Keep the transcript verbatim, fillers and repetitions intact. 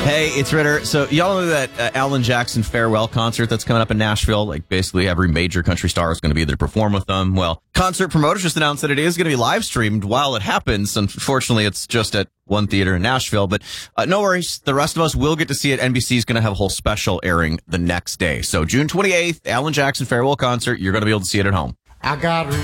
Hey, it's Ritter. So y'all know that uh, Alan Jackson farewell concert that's coming up in Nashville? Like basically every major country star is going to be there to perform with them. Well, concert promoters just announced that it is going to be live streamed while it happens. Unfortunately, it's just at one theater in Nashville, but uh, no worries. The rest of us will get to see it. N B C is going to have a whole special airing the next day. So June twenty-eighth, Alan Jackson farewell concert. You're going to be able to see it at home. I got